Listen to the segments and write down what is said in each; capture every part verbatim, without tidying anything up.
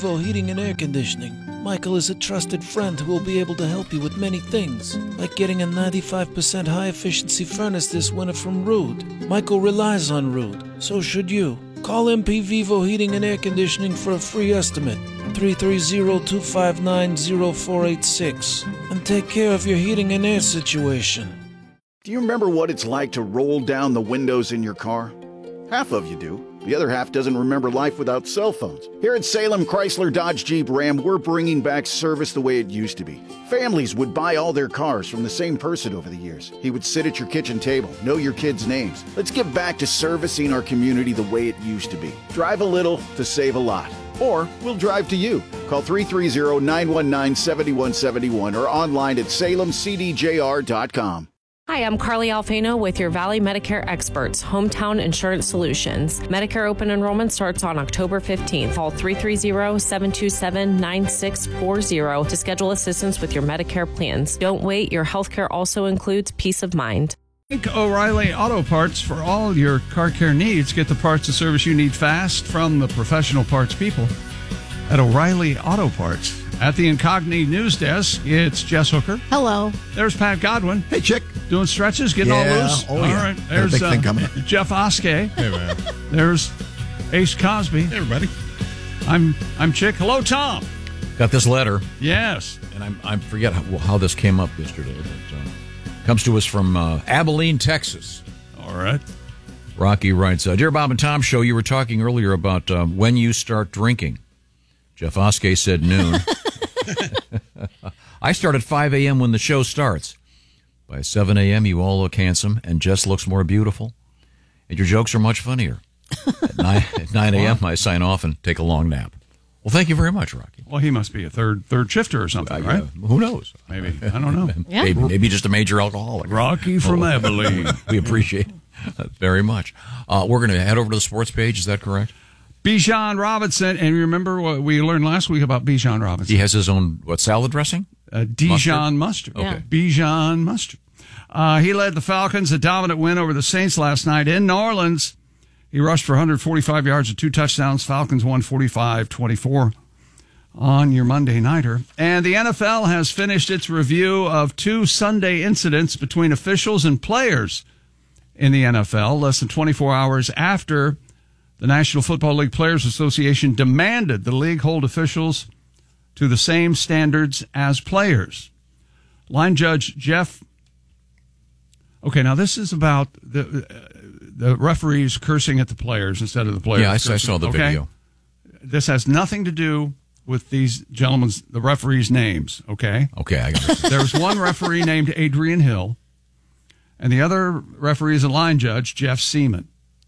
Vivo Heating and Air Conditioning. Michael is a trusted friend who will be able to help you with many things, like getting a ninety-five percent high-efficiency furnace this winter from Rude. Michael relies on Rude, so should you. Call M P Vivo Heating and Air Conditioning for a free estimate, three three zero, two five nine, zero four eight six, and take care of your heating and air situation. Do you remember what it's like to roll down the windows in your car? Half of you do. The other half doesn't remember life without cell phones. Here at Salem Chrysler Dodge Jeep Ram, we're bringing back service the way it used to be. Families would buy all their cars from the same person over the years. He would sit at your kitchen table, know your kids' names. Let's get back to servicing our community the way it used to be. Drive a little to save a lot. Or we'll drive to you. Call three three zero, nine one nine, seven one seven one or online at salem c d j r dot com. Hi, I'm Carly Alfano with your Valley Medicare Experts, Hometown Insurance Solutions. Medicare open enrollment starts on October fifteenth. Call three three zero, seven two seven, nine six four zero to schedule assistance with your Medicare plans. Don't wait. Your healthcare also includes peace of mind. O'Reilly Auto Parts for all your car care needs. Get the parts and service you need fast from the professional parts people at O'Reilly Auto Parts. At the Incogni News Desk, it's Jess Hooker. Hello. There's Pat Godwin. Hey, chick. Doing stretches, getting yeah. all loose. Oh, all yeah. right. There's big uh, thing coming. Jeff Oskey. Hey, man. There's Ace Cosby. Hey, everybody. I'm I'm Chick. Hello, Tom. Got this letter. Yes. And I'm, I forget how, how this came up yesterday, but uh, comes to us from uh, Abilene, Texas. All right. Rocky writes, uh, Dear Bob and Tom Show, you were talking earlier about uh, when you start drinking. Jeff Oskey said noon. I start at five a.m. when the show starts. By seven a.m., you all look handsome, and Jess looks more beautiful. And your jokes are much funnier. At nine, at nine a.m., I sign off and take a long nap. Well, thank you very much, Rocky. Well, he must be a third third shifter or something, uh, right? Uh, who knows? Maybe. I don't know. Yeah. Maybe, maybe just a major alcoholic. Rocky from oh, Abilene. We appreciate it very much. Uh, we're going to head over to the sports page. Is that correct? Bijan Robinson. And remember what we learned last week about Bijan Robinson? He has his own, what, salad dressing? Uh, Dijon mustard. mustard. Okay. Bijan mustard. Uh, he led the Falcons a dominant win over the Saints last night in New Orleans. He rushed for one hundred forty-five yards and two touchdowns. Falcons won forty-five twenty-four on your Monday nighter. And the N F L has finished its review of two Sunday incidents between officials and players in the N F L less than twenty-four hours after the National Football League Players Association demanded the league hold officials to the same standards as players. Line Judge Jeff. Okay, now this is about the uh, the referees cursing at the players instead of the players. Yeah, I, I cursing. saw the Okay? video. This has nothing to do with these gentlemen's, the referees' names, okay? Okay, I got it. There was one referee named Adrian Hill, and the other referee is a line judge, Jeff Seaman.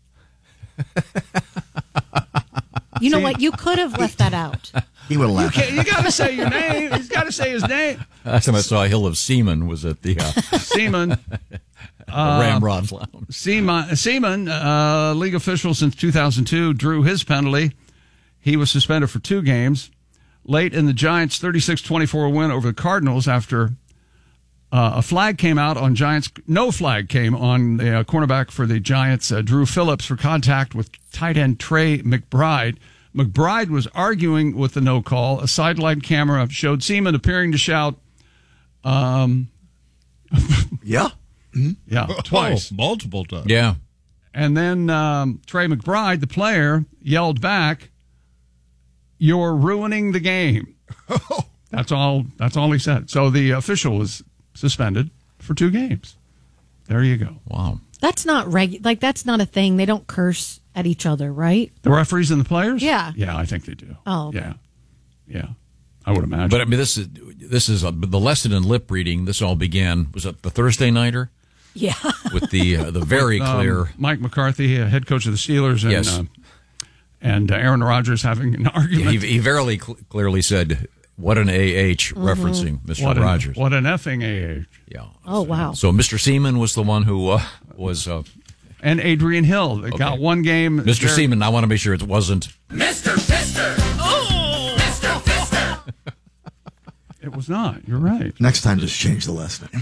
You know what? You could have left that out. He would have You, laughed. can't- you got to say your name. He's got to say his name. Last time I saw a hill of semen was at the uh, Seaman. Ramrod Lounge. Seaman, Seaman uh, league official since two thousand two, drew his penalty. He was suspended for two games. Late in the Giants' thirty-six twenty-four win over the Cardinals after uh, a flag came out on Giants. No flag came on the uh, cornerback for the Giants, uh, Drew Phillips, for contact with tight end Trey McBride. McBride was arguing with the no call. A sideline camera showed Seaman appearing to shout, um, Yeah. Mm-hmm. yeah, twice. Oh, multiple times. Yeah. And then um, Trey McBride, the player, yelled back, "You're ruining the game." That's all. That's all he said. So the official was suspended for two games. There you go. Wow. That's not reg. Like that's not a thing. They don't curse at each other, right? The referees and the players? Yeah. Yeah, I think they do. Oh, okay. Yeah. Yeah. I would imagine. But I mean, this is this is a, the lesson in lip reading. This all began, was it the Thursday nighter? Yeah. With the uh, the very Um, clear. Mike McCarthy, uh, head coach of the Steelers, and Yes. uh, and uh, Aaron Rodgers having an argument. He, he very cl- clearly said, "What an A H," referencing Mister what an, Rogers. What an effing A H. Yeah. Oh wow. So Mister Seaman was the one who uh, was. Uh, And Adrian Hill. They got one game. Mister there- Seaman, I want to make sure it wasn't. Mister Fister! Oh! Mister Fister! It was not. You're right. Next time, just change the last name.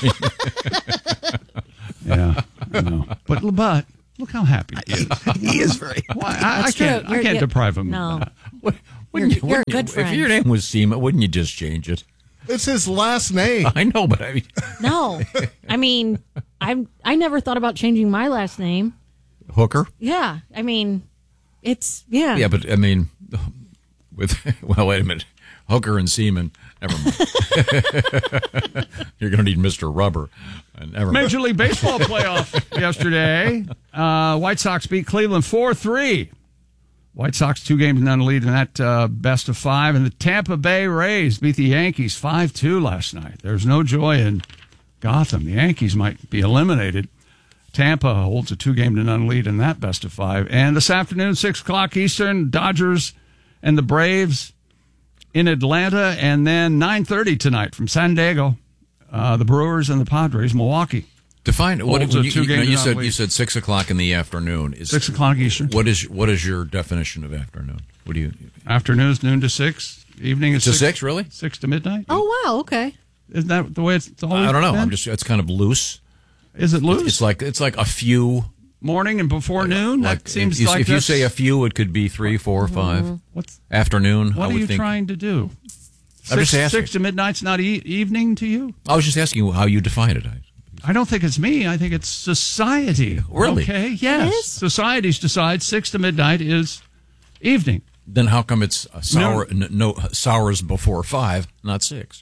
Yeah. I know. But, but look how happy he is. He is very. Why? I, I That's can't, true. I You're- can't yeah, deprive him no. of that. What, You're, Wouldn't you- you're a wouldn't you- good friend. If your name was Seema, wouldn't you just change it? It's his last name. I know, but I mean, No, I mean, I'm. I never thought about changing my last name. Hooker. Yeah, I mean, it's yeah. Yeah, but I mean, with well, wait a minute, Hooker and Seaman. Never mind. You're going to need Mister Rubber. Uh, never mind. Major League Baseball playoff yesterday. Uh, White Sox beat Cleveland four three. White Sox two games none lead in that uh, best of five. And the Tampa Bay Rays beat the Yankees five two last night. There's no joy in Gotham. The Yankees might be eliminated. Tampa holds a two-game to none lead in that best of five. And this afternoon, six o'clock Eastern, Dodgers and the Braves in Atlanta. And then nine thirty tonight from San Diego, uh, the Brewers and the Padres, Milwaukee. Define what Holds a when you, you, two-game know, you to said. none You lead. said six o'clock in the afternoon. Is Six o'clock Eastern. What is what is your definition of afternoon? What do you? Afternoon's noon to six. Evening is To six, really? Six to midnight. Oh wow, okay. Isn't that the way it's always I don't know. been? I'm just. It's kind of loose. Is it loose? It's like it's like a few. Morning and before noon? Like That seems if you, like if you that's- say a few, it could be three, four, five. What's Afternoon. What I are would you think. trying to do? I'm just Six, asking. six to midnight's not e- evening to you? I was just asking you how you define it. I- I don't think it's me. I think it's society. Really? Okay, yes. is? Societies decide six to midnight is evening. Then how come it's uh, sour? N- no sours before five, not six.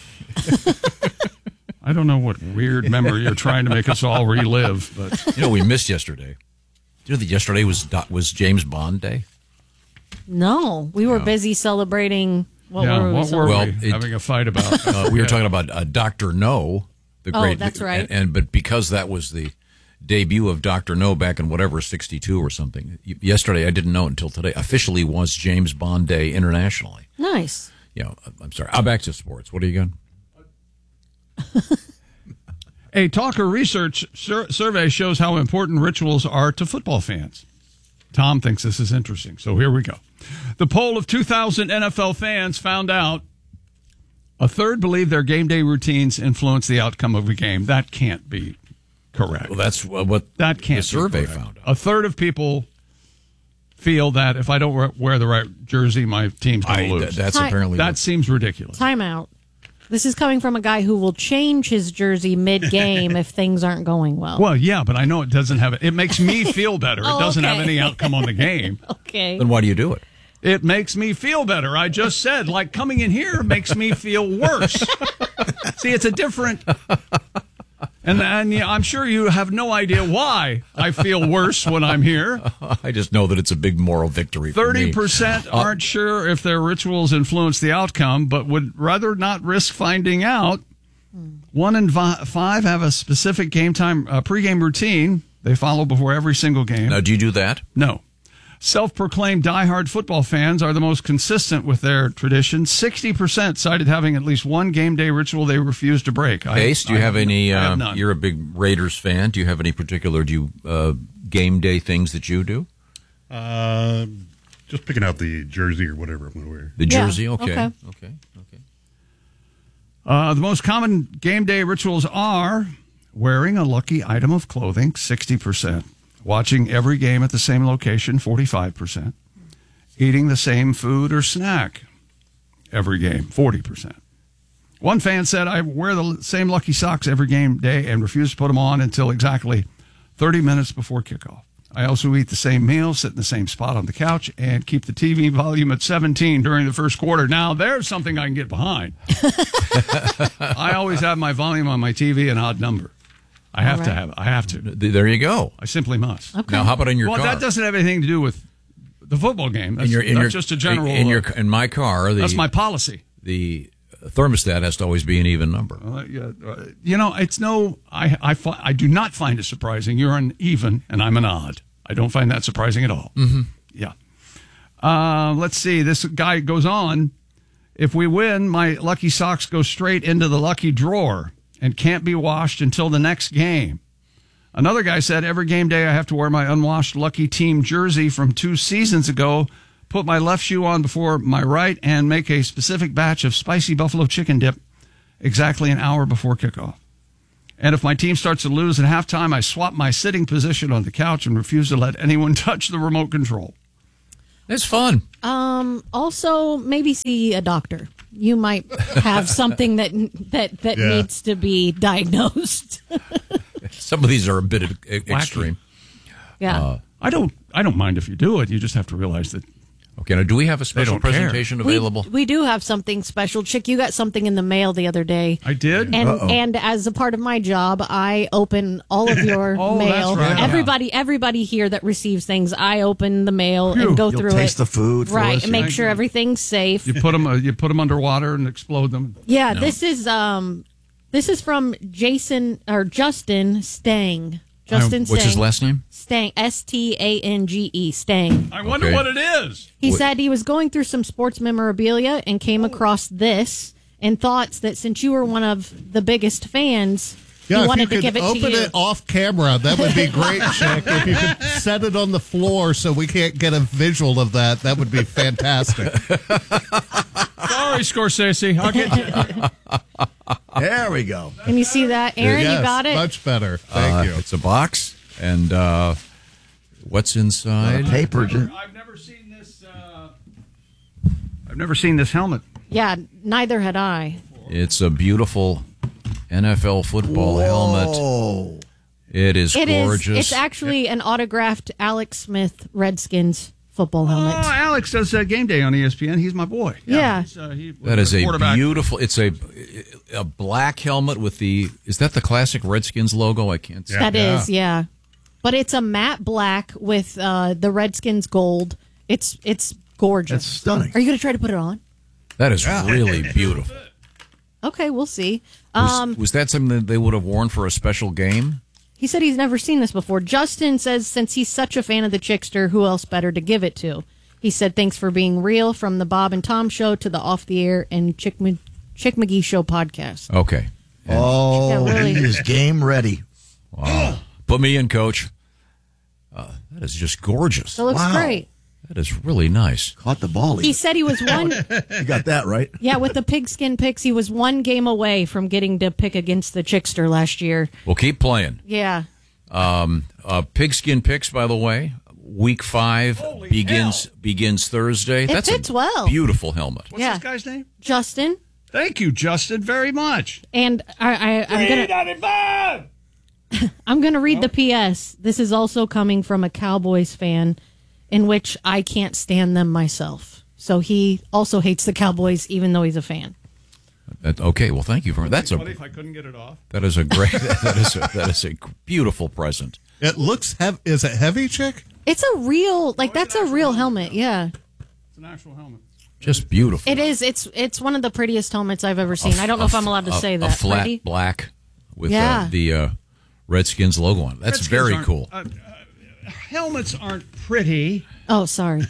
I don't know what weird memory you're trying to make us all relive, but You know, we missed yesterday. Do you know that yesterday was Do- was James Bond Day? No, we were busy celebrating. What yeah, were we what were celebrating? Well, we it- having a fight about? Uh, we were talking about uh, Doctor No, the Oh, great. that's right. And, and but because that was the debut of Doctor No back in whatever sixty-two or something. y- Yesterday, I didn't know until today. Officially, was James Bond Day internationally. Nice. You know, I'm sorry. I'm back to sports. What are you going? A Talker Research sur- survey shows how important rituals are to football fans. Tom thinks this is interesting, so here we go. The poll of two thousand N F L fans found out a third believe their game day routines influence the outcome of a game. That can't be correct. Well, that's what what that can't the survey be correct. found out. A third of people feel that if I don't wear- wear the right jersey, my team's going I, to th- lose. that's Hi- apparently that what- seems ridiculous. Time out. This is coming from a guy who will change his jersey mid-game if things aren't going well. Well, yeah, but I know it doesn't have it. It makes me feel better. Oh, It doesn't have okay. any outcome on the game. Okay. Then why do you do it? It makes me feel better. I just said, like coming in here makes me feel worse. See, it's a different. And, and yeah, I'm sure you have no idea why I feel worse when I'm here. I just know that it's a big moral victory. for me. thirty percent Uh, aren't sure if their rituals influence the outcome, but would rather not risk finding out. One in vi- five have a specific game time, uh, pregame routine they follow before every single game. Now, do you do that? No. Self-proclaimed diehard football fans are the most consistent with their tradition. sixty percent cited having at least one game day ritual they refuse to break. I- Ace, do you I have any? I have Uh, none. you're a big Raiders fan. Do you have any particular do you, uh, game day things that you do? Uh, just picking out the jersey or whatever I'm going to wear. The Yeah, jersey? Okay. okay. Okay. Okay. Uh, the most common game day rituals are wearing a lucky item of clothing, sixty percent. Watching every game at the same location, forty-five percent. Eating the same food or snack every game, forty percent. One fan said, I wear the same lucky socks every game day and refuse to put them on until exactly thirty minutes before kickoff. I also eat the same meal, sit in the same spot on the couch, and keep the T V volume at seventeen during the first quarter. Now, there's something I can get behind. I always have my volume on my T V an odd number. I have All to right. have it. I have to. Th- There you go. I simply must. Okay. Now, how about in your well, car? that doesn't have anything to do with the football game. That's, in your, in that's your, just a general. In, your, uh, in my car, the, that's my policy. the thermostat has to always be an even number. Uh, yeah, uh, you know, it's no. I I fi- I do not find it surprising. You're an even and I'm an odd. I don't find that surprising at all. Mm-hmm. Yeah. Uh, let's see. This guy goes on. If we win, my lucky socks go straight into the lucky drawer and can't be washed until the next game. Another guy said, every game day I have to wear my unwashed lucky team jersey from two seasons ago, put my left shoe on before my right, and make a specific batch of spicy buffalo chicken dip exactly an hour before kickoff. And if my team starts to lose at halftime, I swap my sitting position on the couch and refuse to let anyone touch the remote control. It's fun. Um, also, maybe see a doctor. You might have something that that that Yeah. needs to be diagnosed. Some of these are a bit e- extreme. Yeah. Uh, I don't. I don't mind if you do it. You just have to realize that. Okay, now do we have a special don't care. presentation available? We, we do have something special. Chick, you got something in the mail the other day. I did. And Uh-oh. and as a part of my job, I open all of your Oh, mail. that's right. Everybody everybody here that receives things, I open the mail Phew. and go You'll through taste it. the food for right, us, and make yeah. sure everything's safe. You put them. Uh, you put them underwater and explode them. Yeah, this is um this is from Jason or Justin Stang. Justin What's his Stang. last name? Stang, S T A N G E, Stang. I wonder Okay. what it is. He What- said he was going through some sports memorabilia and came across this and thoughts that since you were one of the biggest fans, Yeah, he if wanted you to could give it open to you. it off camera, that would be great, Chick. If you could set it on the floor so we can't get a visual of that, that would be fantastic. Sorry, Scorsese. I'll get you. There we go. Can you see that, Aaron? yes, you got it? much better. Thank Uh, you. It's a box, and uh, what's inside? Paper. ju- I've never seen this. Uh, I've never seen this helmet. Yeah, neither had I. It's a beautiful N F L football helmet. Oh, It is It is. gorgeous. It's actually an autographed Alex Smith Redskins football Oh, helmet. Alex does uh, game day on E S P N. He's my boy. Yeah. he's, uh, he was that is a quarterback. beautiful. It's a a black helmet with the. Is that the classic Redskins logo? I can't see. That Yeah. is, yeah. But it's a matte black with uh, the Redskins gold. It's it's gorgeous. that's stunning. Are you going to try to put it on? That is really beautiful. Okay, we'll see. Was, Um, was that something that they would have worn for a special game? he said he's never seen this before. Justin says since he's such a fan of the Chickster, who else better to give it to? He said thanks for being real from the Bob and Tom show to the Off the Air and Chick, M- Chick McGee show podcast. Okay. Oh, Yeah, really. he is game ready. Wow. Put me in, Coach. Uh, that is just gorgeous. So it looks Wow. great. That is really nice. Caught the ball. He said he was one. You got that right. Yeah, with the pigskin picks, he was one game away from getting to pick against the Chickster last year. We'll keep playing. Yeah. Um, uh, Pigskin Picks, by the way, week five Holy begins hell. begins Thursday. It That's fits a well. beautiful helmet. What's Yeah. this guy's name? Justin. Thank you, Justin, very much. And I, I, I'm gonna I'm gonna read the P S. This is also coming from a Cowboys fan, in which I can't stand them myself. So he also hates the Cowboys, even though he's a fan. That, okay, well, thank you for that's Funny a if I couldn't get it off. that is a great that is a, that is a beautiful present. It looks heavy. Is it heavy, Chick? It's a real, like that's a real helmet. Yeah, It's an actual helmet. Just beautiful. it is. It's it's one of the prettiest helmets I've ever seen. I don't know if I'm allowed to a, say a that. flat Pretty? black with Yeah. uh, the uh, Redskins logo on it. That's Redskins very aren't- cool. Uh, uh, helmets aren't pretty. Oh, sorry.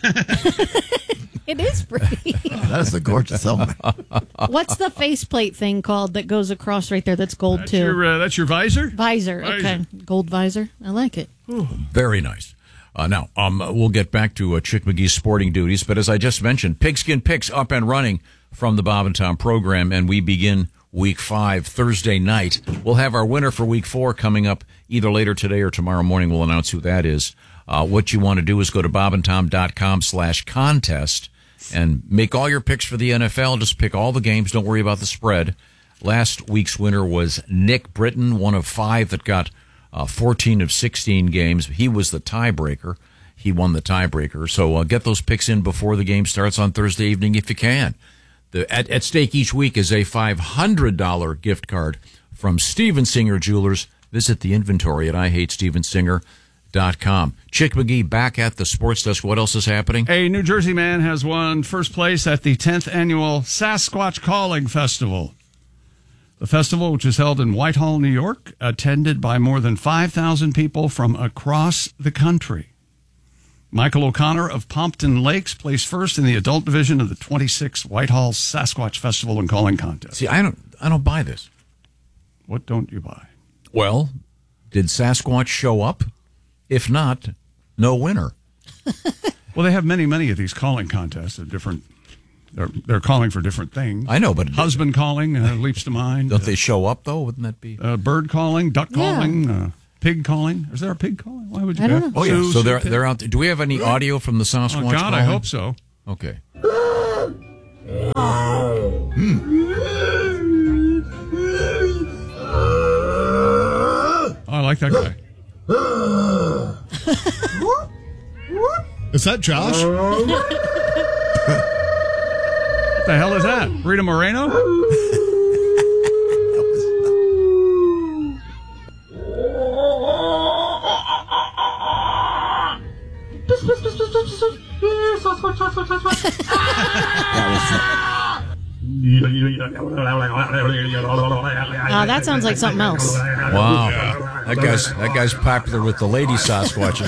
It is pretty. That is a gorgeous helmet. What's the faceplate thing called that goes across right there? That's gold That's too. your uh, that's your visor. visor. Visor. Okay, gold visor. I like it. Very nice. Uh, now, um, we'll get back to uh, Chick McGee's sporting duties, but as I just mentioned, Pigskin Picks up and running from the Bob and Tom program, and we begin week five Thursday night. We'll have our winner for week four coming up either later today or tomorrow morning. We'll announce who that is. Uh, what you want to do is go to bobandtom.com slash contest and make all your picks for the N F L. Just pick all the games. Don't worry about the spread. Last week's winner was Nick Britton, one of five that got uh, fourteen of sixteen games. He was the tiebreaker. He won the tiebreaker. So uh, get those picks in before the game starts on Thursday evening if you can. The, at, at stake each week is a five hundred dollars gift card from Steven Singer Jewelers. Visit the inventory at I hate steven singer dot com. Chick McGee back at the sports desk. What else is happening? A New Jersey man has won first place at the tenth annual Sasquatch Calling Festival. The festival, which is held in Whitehall, New York, attended by more than five thousand people from across the country. Michael O'Connor of Pompton Lakes placed first in the adult division of the twenty-sixth Whitehall Sasquatch Festival and Calling Contest. See, I don't, I don't buy this. What don't you buy? Well, did Sasquatch show up? If not, no winner. Well, they have many, many of these calling contests of different. They're they're calling for different things. I know, but Husband calling uh, leaps to mind. don't they show up though? Wouldn't that be? Uh, bird calling, duck Yeah. calling. Uh, pig calling. Is there a pig calling? Why would you? I don't have know. Oh, yeah. zoos So and they're, pig- they're out there. Do we have any audio from the Sasquatch Oh, God, calling? I hope so. Okay. Oh, I like that guy. Is that Josh? What the hell is that? Rita Moreno? Uh, that sounds like something else. Wow. That guy's that guy's popular with the lady Sasquatches.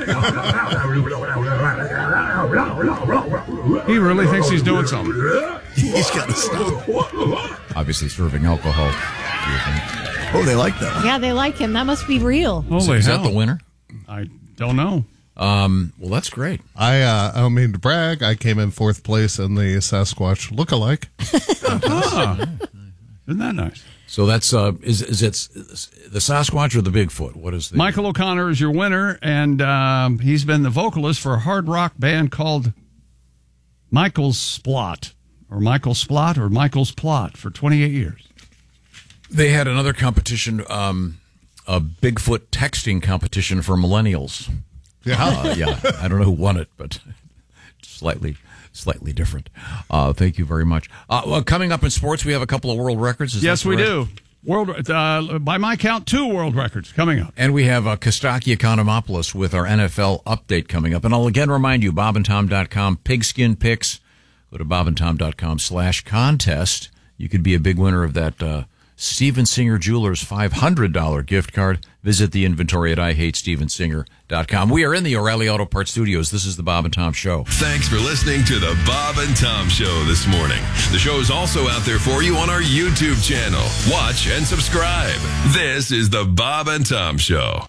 He really thinks he's doing something. He's got to stop. Obviously serving alcohol. Oh, they like that one. Yeah, they like him. That must be real. Holy Is hell. that the winner? I don't know. Um, well, that's great. I uh, I don't mean to brag. I came in fourth place in the Sasquatch look-alike. Ah, isn't that nice? So that's uh, is is it the Sasquatch or the Bigfoot? What is the Michael O'Connor is your winner, and um, he's been the vocalist for a hard rock band called Michael's Splot, or Michael Splot, or Michael's Plot for twenty-eight years. They had another competition, um, a Bigfoot texting competition for millennials. Yeah. Uh, yeah. I don't know who won it, but slightly, slightly different. Uh, thank you very much. Uh, well, coming up in sports, we have a couple of world records. Is Yes, that we correct? do. World, uh, by my count, two world records coming up. And we have uh, Kostaki Economopoulos with our N F L update coming up. And I'll again remind you, bob and tom dot com, pigskin picks. Go to bob and tom dot com slash contest. You could be a big winner of that uh, Steven Singer Jewelers five hundred dollars gift card. Visit the inventory at I hate steven singer dot com. We are in the O'Reilly Auto Parts Studios. This is the Bob and Tom Show. Thanks for listening to the Bob and Tom Show this morning. The show is also out there for you on our YouTube channel. Watch and subscribe. This is the Bob and Tom Show.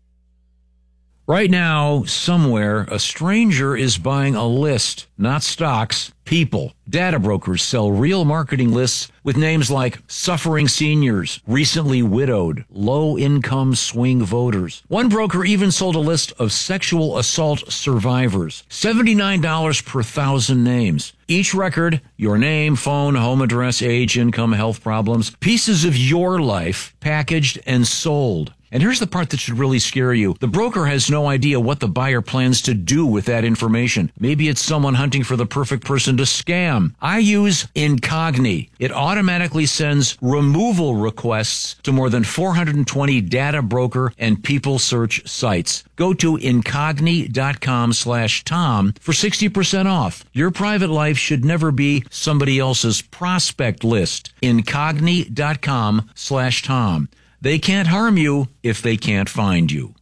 Right now, somewhere, a stranger is buying a list, not stocks, people. Data brokers sell real marketing lists with names like suffering seniors, recently widowed, low-income swing voters. One broker even sold a list of sexual assault survivors. seventy-nine dollars per thousand names. Each record, your name, phone, home address, age, income, health problems, pieces of your life packaged and sold. And here's the part that should really scare you. The broker has no idea what the buyer plans to do with that information. Maybe it's someone hunting for the perfect person to scam. I use Incogni. It automatically sends removal requests to more than four hundred twenty data broker and people search sites. Go to incogni.com slash Tom for sixty percent off. Your private life should never be somebody else's prospect list. Incogni.com slash Tom. They can't harm you if they can't find you.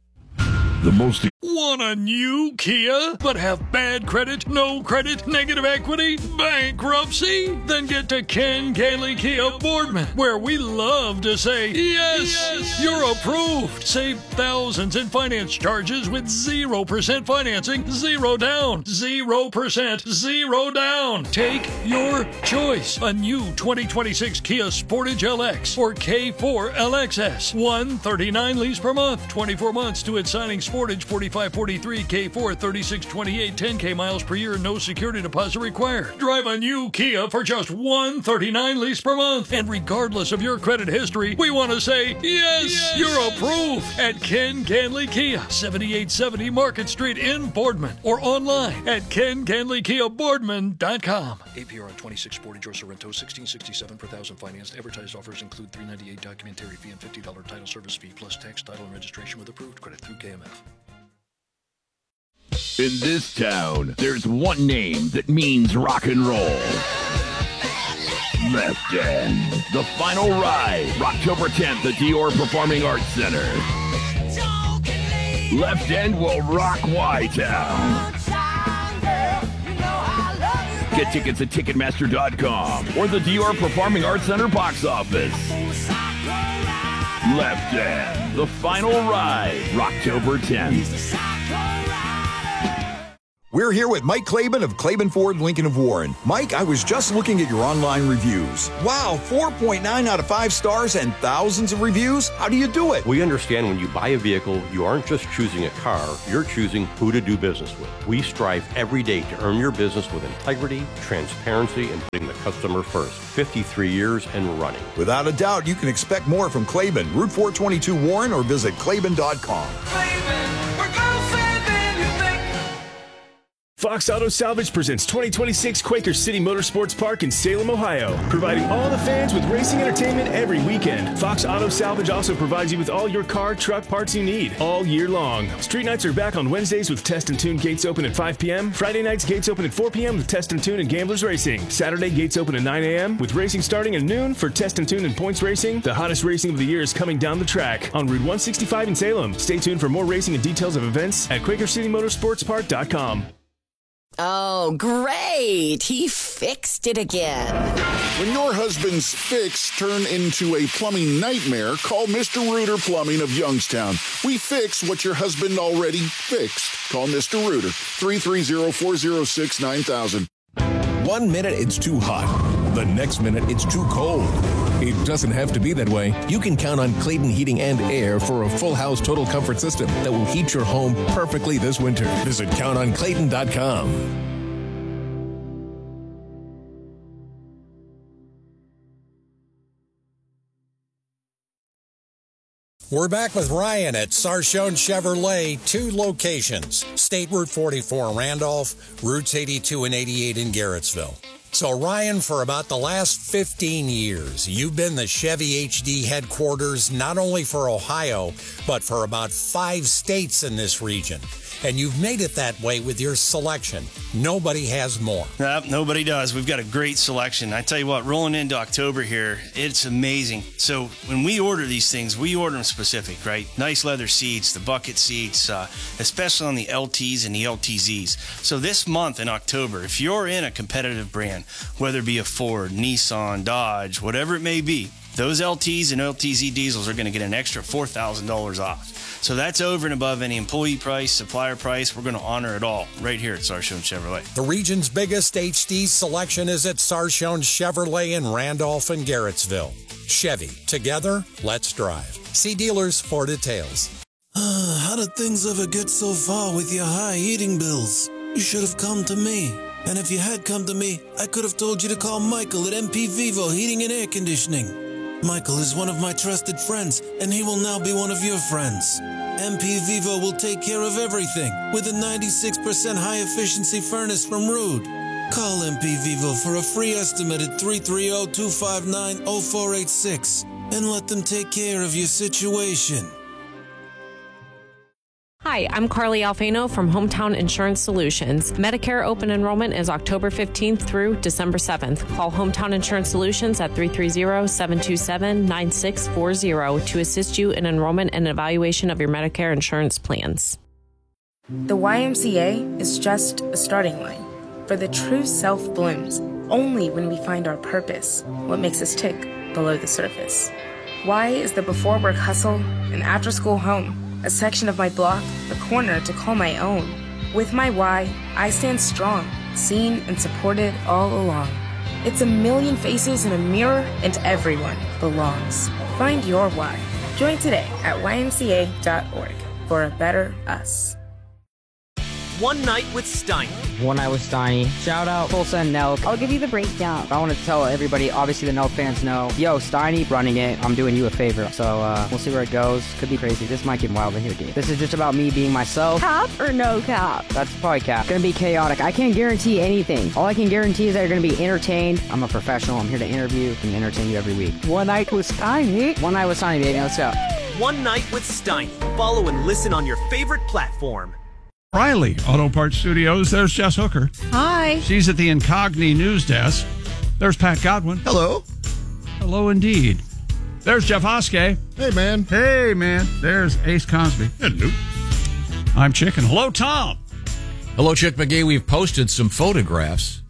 The most Want a new Kia, but have bad credit, no credit, negative equity, bankruptcy? Then get to Ken Gailey Kia Boardman, where we love to say, yes, yes, you're approved. Save thousands in finance charges with zero percent financing, zero down, zero percent, zero down. Take your choice. A new twenty twenty-six Kia Sportage L X or K four L X S. one thirty-nine lease per month, twenty-four months to its signing. Sportage forty-five forty-three, K four thirty-six twenty-eight, ten K miles per year, no security deposit required. Drive a new Kia for just one thirty-nine lease per month. And regardless of your credit history, we want to say, yes, yes, you're approved at Ken Ganley Kia, seventy-eight seventy Market Street in Boardman, or online at ken ganley kia boardman dot com. A P R on twenty-six Sportage or Sorrento, sixteen sixty-seven per thousand financed. Advertised offers include three ninety-eight documentary fee and fifty dollars title service fee plus tax, title, and registration with approved credit through K M F. In this town, there's one name that means rock and roll. Left End, the final ride, October tenth at Dior Performing Arts Center. Left End will rock Y-Town. Get tickets at Ticketmaster dot com or the Dior Performing Arts Center box office. Left End, the final ride, October tenth. We're here with Mike Claiborne of Claiborne Ford Lincoln of Warren. Mike, I was just looking at your online reviews. Wow, four point nine out of five stars and thousands of reviews? How do you do it? We understand when you buy a vehicle, you aren't just choosing a car, you're choosing who to do business with. We strive every day to earn your business with integrity, transparency, and putting the customer first. fifty-three years and running. Without a doubt, you can expect more from Claiborne, Route four twenty-two Warren, or visit Claiborne dot com. Fox Auto Salvage presents twenty twenty-six Quaker City Motorsports Park in Salem, Ohio, providing all the fans with racing entertainment every weekend. Fox Auto Salvage also provides you with all your car, truck parts you need all year long. Street nights are back on Wednesdays with Test and Tune gates open at five p.m. Friday nights gates open at four p.m. with Test and Tune and Gamblers Racing. Saturday gates open at nine a.m. with racing starting at noon for Test and Tune and Points Racing. The hottest racing of the year is coming down the track on Route one sixty-five in Salem. Stay tuned for more racing and details of events at Quaker City Motorsports Park dot com. Oh, great. He fixed it again. When your husband's fix turn into a plumbing nightmare, call Mister Rooter Plumbing of Youngstown. We fix what your husband already fixed. Call Mister Rooter, three three zero, four zero six, nine thousand. One minute it's too hot. The next minute it's too cold. It doesn't have to be that way. You can count on Clayton Heating and Air for a full house total comfort system that will heat your home perfectly this winter. Visit count on clayton dot com. We're back with Ryan at Sarchone Chevrolet, two locations, State Route forty-four in Randolph, Routes eighty-two and eighty-eight in Garrettsville. So Ryan, for about the last fifteen years, you've been the Chevy H D headquarters not only for Ohio, but for about five states in this region. And you've made it that way with your selection. Nobody has more. Nope, nobody does. We've got a great selection. I tell you what, rolling into October here, it's amazing. So when we order these things, we order them specific, right? Nice leather seats, the bucket seats, uh, especially on the L Ts and the L T Zs. So this month in October, if you're in a competitive brand, whether it be a Ford, Nissan, Dodge, whatever it may be, those L Ts and L T Z diesels are going to get an extra four thousand dollars off. So that's over and above any employee price, supplier price. We're going to honor it all right here at Sarchone Chevrolet. The region's biggest H D selection is at Sarchone Chevrolet in Randolph and Garrettsville. Chevy, together, let's drive. See dealers for details. Uh, how did things ever get so far with your high heating bills? You should have come to me. And if you had come to me, I could have told you to call Michael at M P Vivo Heating and Air Conditioning. Michael is one of my trusted friends, and he will now be one of your friends. M P Vivo will take care of everything with a ninety-six percent high-efficiency furnace from Rude. Call M P Vivo for a free estimate at three three zero, two five nine, zero four eight six and let them take care of your situation. Hi, I'm Carly Alfano from Hometown Insurance Solutions. Medicare open enrollment is October fifteenth through December seventh. Call Hometown Insurance Solutions at three three zero, seven two seven, nine six four zero to assist you in enrollment and evaluation of your Medicare insurance plans. The Y M C A is just a starting line, for the true self blooms only when we find our purpose, what makes us tick below the surface. Y is the before work hustle and after school home. A section of my block, a corner to call my own. With my Y, I stand strong, seen and supported all along. It's a million faces in a mirror, and everyone belongs. Find your Y. Join today at Y M C A dot org for a better us. One Night with Steiny. One Night with Steiny. Shout out Tulsa and Nelk. I'll give you the breakdown. I want to tell everybody, obviously the Nelk fans know, yo, Steiny running it, I'm doing you a favor. So uh, we'll see where it goes. Could be crazy. This might get wild in here, dude. This is just about me being myself. Cap or no cap? That's probably cap. Gonna be chaotic. I can't guarantee anything. All I can guarantee is that you're gonna be entertained. I'm a professional. I'm here to interview and entertain you every week. One Night with Steiny. One Night with Steiny, baby. Let's go. One Night with Steiny. Follow and listen on your favorite platform. Riley Auto Parts Studios. There's Jess Hooker. Hi. She's at the Incogni News Desk. There's Pat Godwin. Hello. Hello indeed. There's Jeff Hoskey. Hey, man. Hey, man. There's Ace Cosby. Hello. I'm Chicken. Hello, Tom. Hello, Chick McGee. We've posted some photographs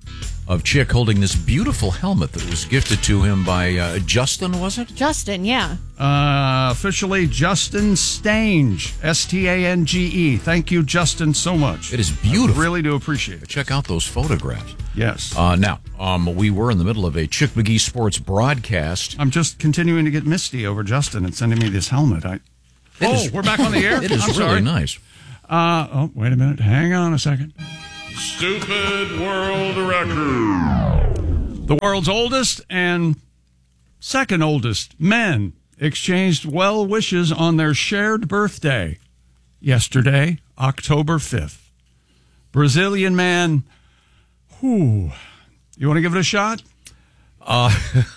of Chick holding this beautiful helmet that was gifted to him by uh, Justin, was it? Justin, yeah. Uh, officially, Justin Stange, S T A N G E. Thank you, Justin, so much. It is beautiful. I really do appreciate it. Check out those photographs. Yes. Uh, now, um, we were in the middle of a Chick McGee Sports broadcast. I'm just continuing to get misty over Justin and sending me this helmet. I. It oh, is- we're back on the air? It is I'm really sorry. nice. Uh, oh, wait a minute. Hang on a second. Stupid world record. The world's oldest and second oldest men exchanged well wishes on their shared birthday yesterday, October fifth. Brazilian man, whew. You want to give it a shot? Uh,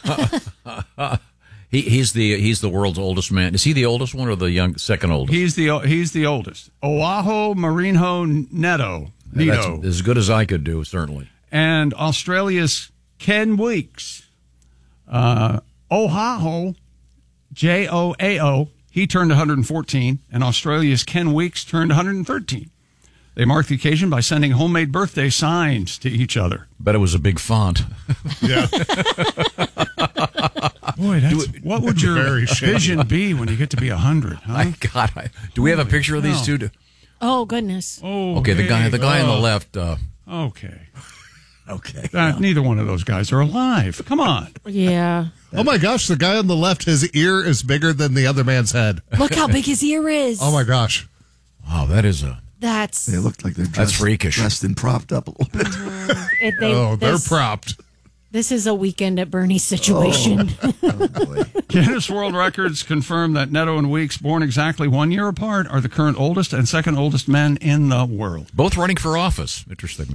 he, he's the he's the world's oldest man. Is he the oldest one or the young second oldest? He's the he's the oldest. Oahu Marinho Neto. Neto. That's as good as I could do, certainly. And Australia's Ken Weeks. Uh, Oahu, J O A O, he turned one hundred fourteen, and Australia's Ken Weeks turned one hundred thirteen. They marked the occasion by sending homemade birthday signs to each other. Bet it was a big font. Yeah. Boy, that's, what would your Very shady. vision be when you get to be one hundred, huh? My God. I, do we have a picture of these cow. two? Oh, goodness. Oh, Okay, the guy the guy on the oh. left. Uh, Okay. Okay. Uh, neither one of those guys are alive. Come on. Yeah. Oh my gosh, the guy on the left, his ear is bigger than the other man's head. Look how big his ear is. Oh my gosh. wow, that is a That's. They look like they're That's dressed, freakish. dressed and propped up a little bit. It, they, Oh, they're this, propped. This is a weekend at Bernie's situation. Oh, boy. Guinness World Records confirmed that Neto and Weeks, born exactly one year apart, are the current oldest and second oldest men in the world. both running for office. Interesting.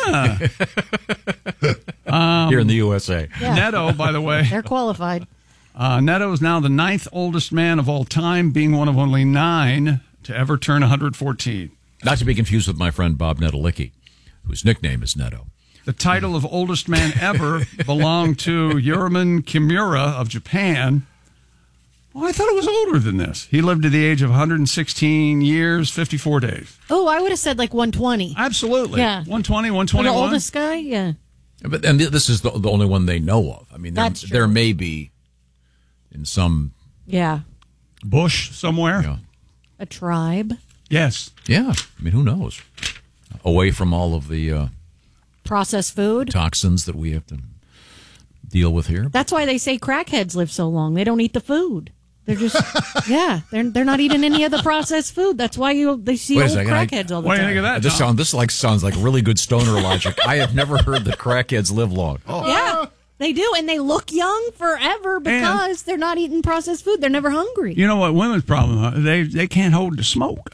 Um, Here in the U S A. Yeah. Neto, by the way, They're qualified. uh, Neto is now the ninth oldest man of all time, being one of only nine to ever turn one hundred fourteen. Not to be confused with my friend Bob Netalicki, whose nickname is Neto. The title of oldest man ever belonged to Yuriman Kimura of Japan. Well, I thought it was older than this. He lived to the age of one hundred sixteen years, fifty-four days. Oh, I would have said like one twenty. Absolutely. Yeah. one twenty, one For the twenty-one. oldest guy? Yeah. But and this is the, the only one they know of. I mean, there, That's true. there may be in some Yeah. Bush somewhere. Yeah. A tribe. Yes. Yeah, I mean, who knows? Away from all of the uh, Processed food. toxins that we have to deal with here. That's why they say crackheads live so long. They don't eat the food. They're just, yeah, they're they're not eating any of the processed food. That's why you they see Wait a old second, I- crackheads all the What do you time. think of that, This Tom? sound this like sounds like really good stoner logic. I have never heard that crackheads live long. Yeah, they do, and they look young forever because they're not eating processed food. They're never hungry. You know what women's problem are? They they can't hold the smoke.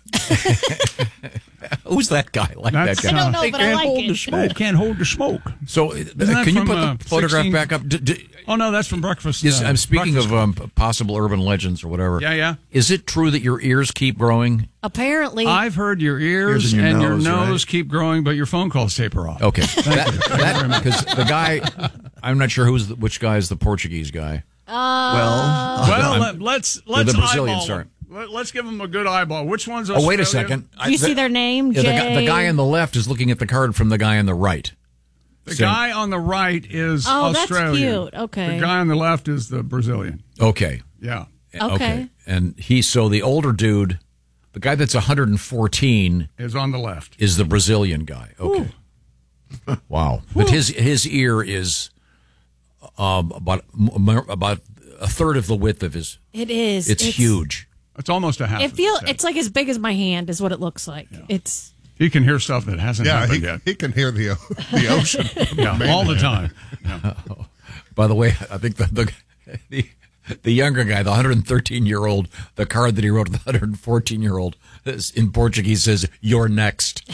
Who's that guy? Like That's, that guy? I don't know, They but I can't like hold it. the smoke. They can't hold the smoke. So, uh, that can you from, put uh, the photograph sixteen back up? D- d- Oh no, that's from breakfast. Yes, uh, I'm speaking Breakfast of um, possible urban legends or whatever. Yeah, yeah. Is it true that your ears keep growing? Apparently, I've heard your ears, Ears and and your your nose, nose right? keep growing, but your phone calls taper off. Okay, that because the guy, I'm not sure who's the, which guy is the Portuguese guy. uh, Well, Well, I'm- let, let's the let's Brazilian, eyeball sorry. them. Let, let's give them a good eyeball. Which one's Oh, wait a Australian? second. do you I- see the- their name? Yeah, the, guy, the Jay? guy on the left is looking at the card from the guy on the right. The Saying- guy on the right is Oh, that's Australian. cute. Okay. The guy on the left is the Brazilian. Okay. Yeah. Okay. And he, so the older dude, the guy that's one hundred fourteen Is on the left. is the Brazilian guy. Okay. Wow. But his his ear is um, about m- about a third of the width of his. It is. It's, huge. It's almost a half. It of feel his head. it's like as big as my hand is what it looks like. It's He can hear stuff that hasn't Yeah, happened he, yet. he can hear the the ocean. Yeah, all the time. By the way, I think the the the, the younger guy, the one hundred thirteen year old, the card that he wrote to the one hundred fourteen year old in Portuguese says, "You're next."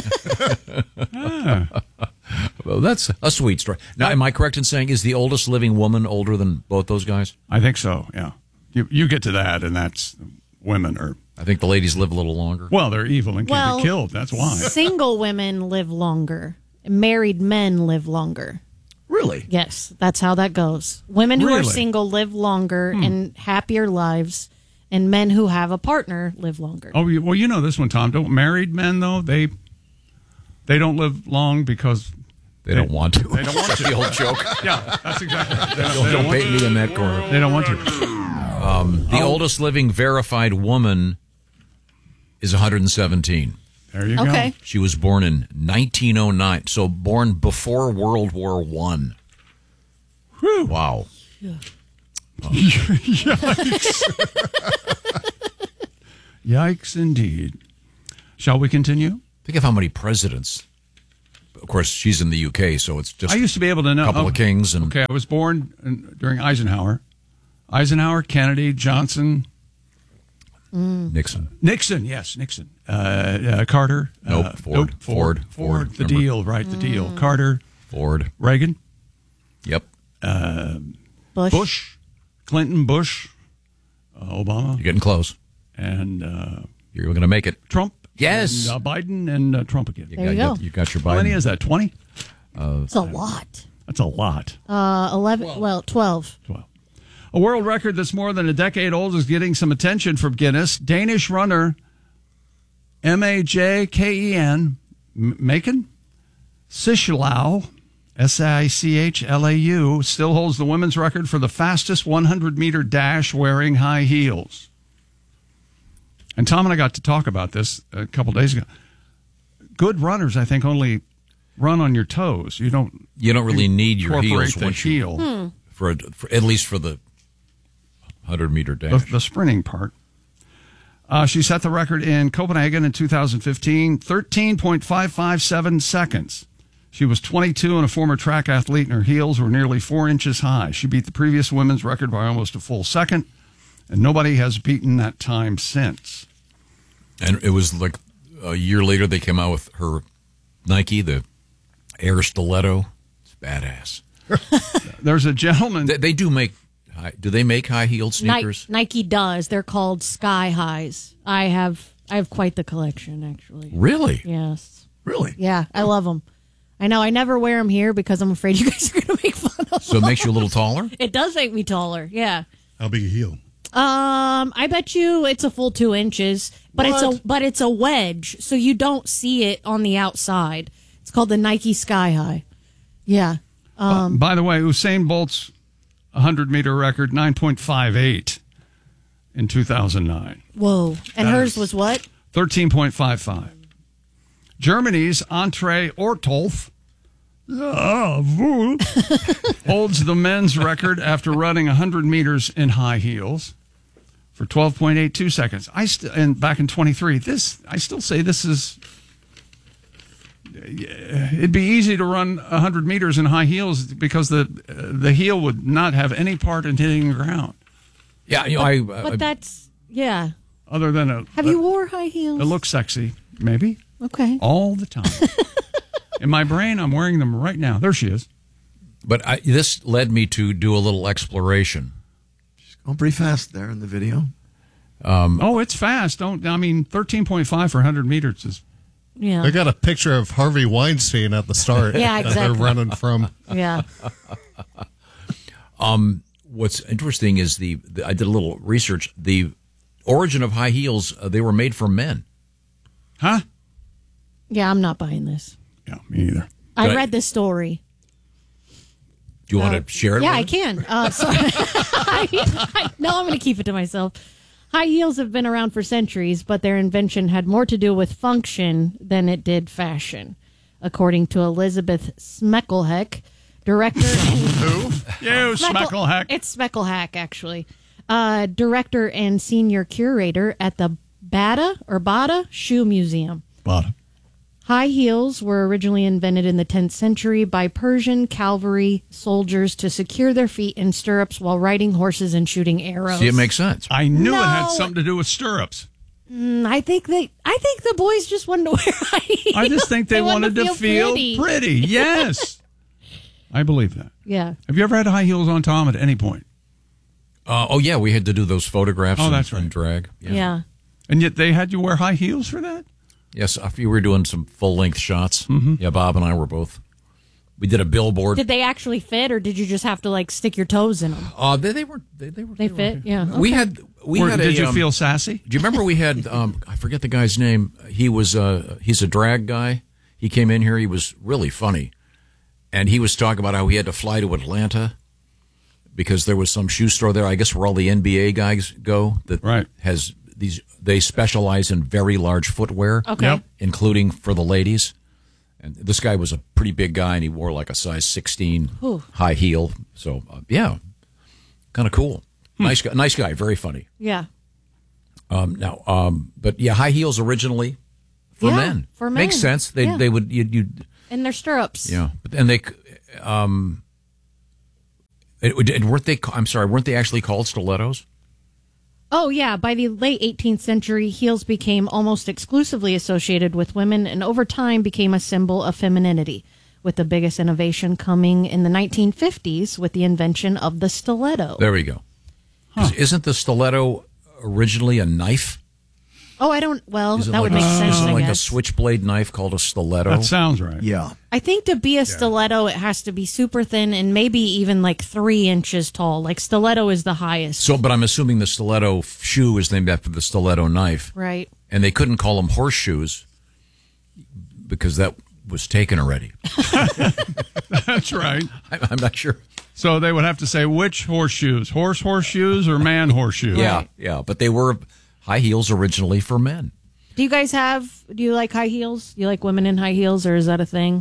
Ah. Well, that's a sweet story. Now, am I correct in saying is the oldest living woman older than both those guys? I think so. Yeah. You you get to that, and that's women are. I think the ladies live a little longer. Well, they're evil and can't well, be killed. That's why. Single women live longer. Married men live longer. really? Yes, that's how that goes. Women who are Really? single live longer and happier lives, and men who have a partner live longer. Oh, you- well, you know this one, Tom. Don't married men though they they don't live long because They don't want to. They don't want That's to. the old joke. Yeah, that's exactly right. They don't, Don't, they don't want paint to. me in that corner. They don't want to. Um, the Oh. oldest living verified woman is one hundred seventeen. There you Okay. go. She was born in nineteen oh nine, so born before World War One. Wow. Yikes. Yikes, indeed. Shall we continue? Think of how many presidents. Of course, she's in the U K, so it's just I used to be able to know. a couple oh, of kings. And Okay, I was born in, during Eisenhower. Eisenhower, Kennedy, Johnson, Nixon. Nixon, yes, Nixon. Uh, uh, Carter. Nope, uh, Ford. nope, Ford. Ford. Ford, The remember. deal, right, the deal. Carter. Ford. Reagan. Yep. Uh, Bush. Bush. Clinton, Bush. Uh, Obama. You're getting close. And uh, You're going to make it. Trump. Yes. And, uh, Biden and uh, Trump again. You There you got, go. You got your Biden. How many is that? twenty? Uh, It's a lot. That's a lot. Uh, eleven. Well, twelve. twelve. A world record that's more than a decade old is getting some attention from Guinness. Danish runner M A J K E N, Maken Sichlau, S I C H L A U, still holds the women's record for the fastest one hundred meter dash wearing high heels. And Tom and I got to talk about this a couple days ago. Good runners, I think, only run on your toes. You don't. You don't really need your incorporate heels the once you heel. Hmm. for, a, for at least for the hundred meter the, dash. the sprinting part. Uh, she set the record in Copenhagen in two thousand fifteen, thirteen point five five seven seconds. She was twenty-two and a former track athlete, and her heels were nearly four inches high. She beat the previous women's record by almost a full second, and nobody has beaten that time since. And it was like a year later they came out with her Nike, the Air Stiletto. It's badass. There's a gentleman. They, they do make. High, do they make high heeled sneakers? Nike, Nike does. They're called Sky Highs. I have I have quite the collection, actually. Really? Yes. Really? Yeah, I love them. I know. I never wear them here because I'm afraid you guys are going to make fun of So it makes you a little taller? It does make me taller. Yeah. How big a heel? Um, I bet you it's a full two inches, but it's a but it's a wedge, so you don't see it on the outside. It's called the Nike Sky High. Yeah. Um, Uh, by the way, Usain Bolt's one hundred meter record, nine point five eight in two thousand nine. Whoa. And That hers is- was what? thirteen point five five. Germany's Andre Ortolf ah, wool, holds the men's record after running one hundred meters in high heels for twelve point eight two seconds. I st- and back in twenty-three, this I still say this is it'd be easy to run one hundred meters in high heels because the uh, the heel would not have any part in hitting the ground. Yeah, you know, I, uh, But that's yeah. Other than a Have you wore high heels? it looks sexy, maybe. Okay. All the time. In my brain, I'm wearing them right now. There she is. But I, this led me to do a little exploration. Going pretty fast there in the video. Um, oh, it's fast. Don't I mean thirteen point five for one hundred meters is. Yeah. They got a picture of Harvey Weinstein at the start. Yeah, that exactly. they're running from. Yeah. Um, what's interesting is the, the I did a little research. The origin of high heels, uh, they were made for men. Huh? Yeah, I'm not buying this. Yeah, me either. I Did I- read this story. Do you Uh, want to share it? Yeah, with I us? can. Uh, sorry. I, I, no, I'm going to keep it to myself. High heels have been around for centuries, but their invention had more to do with function than it did fashion, according to Elizabeth Smeckelheck, director. Who? You, Smeckle- Smecklehack. It's Speckelhack, actually. Uh, director and senior curator at the Bata or Bata Shoe Museum. Bata. High heels were originally invented in the tenth century by Persian cavalry soldiers to secure their feet in stirrups while riding horses and shooting arrows. See, it makes sense. I knew it had No. something to do with stirrups. Mm, I think they. I think the boys just wanted to wear high heels. I just think they, wanted, to feel, pretty. pretty. Yes. I believe that. Yeah. Have you ever had high heels on, Tom, at any point? Uh, oh, yeah, we had to do those photographs Oh, and, that's right. and drag. Yeah. And yet they had you wear high heels for that? Yes, if you were doing some full-length shots. Mm-hmm. Yeah, Bob and I were both. We did a billboard. Did they actually fit, or did you just have to like stick your toes in them? Uh, they, they were. They, they were. They fit. Yeah. We Okay. had. We Or had. did a, you um, feel sassy? Do you remember we had? Um, I forget the guy's name. He was. Uh, he's a drag guy. He came in here. He was really funny, and he was talking about how he had to fly to Atlanta because there was some shoe store there, I guess, where all the N B A guys go that right. has these. They specialize in very large footwear, Okay. Yep. including for the ladies. And this guy was a pretty big guy, and he wore like a size sixteen Ooh. high heel. So, uh, yeah, kind of cool. Hmm. Nice guy, nice guy, very funny. Yeah. Um, now, um, but yeah, high heels originally for Yeah, men. for Makes men. sense. They Yeah. they would you you And their stirrups. yeah, but and they um, it, it, weren't they? I'm sorry, weren't they actually called stilettos? Oh, yeah. By the late eighteenth century, heels became almost exclusively associated with women and over time became a symbol of femininity, with the biggest innovation coming in the nineteen fifties with the invention of the stiletto. There we go. Is- Isn't the stiletto originally a knife? Oh, I don't. Well, Is it that would like make a, sense, Is it I like a guess. switchblade knife called a stiletto? That sounds right. Yeah. I think to be a stiletto, it has to be super thin and maybe even like three inches tall. Like stiletto is the highest. So, but I'm assuming the stiletto shoe is named after the stiletto knife. Right. And they couldn't call them horseshoes because that was taken already. That's right. I- I'm not sure. So they would have to say which horseshoes, horse horseshoes or man horseshoes? Yeah, yeah. But they were high heels originally for men. Do you guys have, do you like high heels? Do you like women in high heels or is that a thing?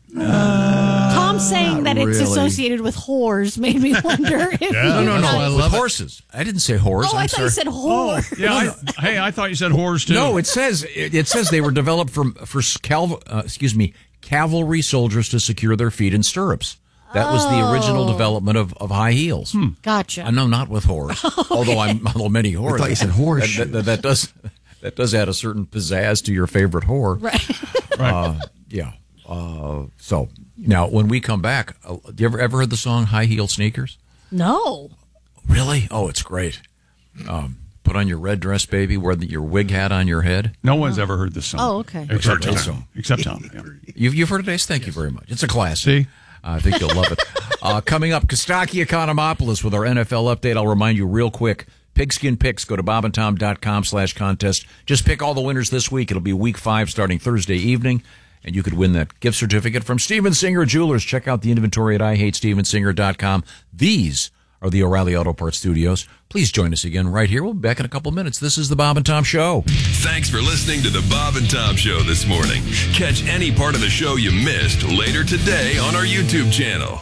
Uh, Tom's saying that it's really. associated with whores made me wonder if No, you no, no. guys- With horses. I didn't say horse. Oh, I I'm thought you sorry. said whore. Yeah. I, hey, I thought you said whores too. No, it says it, it says they were developed from for calv, uh, excuse me cavalry soldiers to secure their feet in stirrups. That was the original Oh. development of, of high heels. Gotcha. Uh, no, not with horse. Although I'm although many whores. I thought you said horse. That, that, that does that does add a certain pizzazz to your favorite whore. Right. Right. Uh, yeah. Uh, so now when we come back, uh, do you ever ever heard the song "High Heel Sneakers"? No. Really? Oh, it's great. Um, put on your red dress, baby. Wear the, your wig hat on your head. No one's ever heard this song. Oh, okay. Except Heard Tom. this song. Except Tom. Yeah. You've, you've heard it, Ace? Thank you very much. It's a classic. See? I think you'll love it. Uh, coming up, Kostaki Economopoulos with our N F L update. I'll remind you real quick. Pigskin Picks. Go to bobandtom.com slash contest. Just pick all the winners this week. It'll be week five starting Thursday evening. And you could win that gift certificate from Steven Singer Jewelers. Check out the inventory at I hate steven singer dot com. These are the O'Reilly Auto Parts Studios. Please join us again right here. We'll be back in a couple minutes. This is the Bob and Tom Show. Thanks for listening to the Bob and Tom Show this morning. Catch any part of the show you missed later today on our YouTube channel.